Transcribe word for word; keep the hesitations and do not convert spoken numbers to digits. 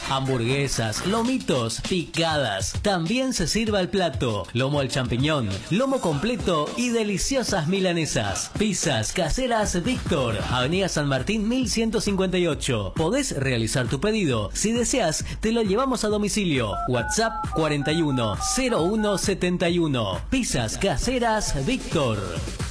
hamburguesas, lomitos, picadas. También se sirve al plato, lomo al champiñón, lomo completo y deliciosas milanesas. Pizzas caseras Víctor, Avenida San Martín mil ciento cincuenta y ocho. Podés realizar tu pedido. Si deseas, te lo llevamos a domicilio. WhatsApp cuarenta y uno cero uno setenta y uno. Pizzas caseras Víctor.